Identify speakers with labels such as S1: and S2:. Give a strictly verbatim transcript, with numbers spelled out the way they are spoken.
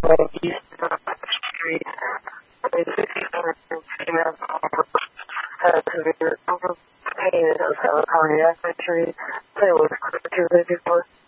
S1: way east of the street. The fifty-four female had severe overpain of California injury. It was clear to the before.